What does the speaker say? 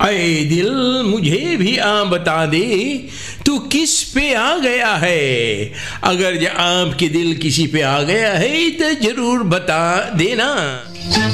अरे दिल मुझे भी बता दे तू किस पे आ गया है। अगर आपके दिल किसी पे आ गया है तो जरूर बता देना।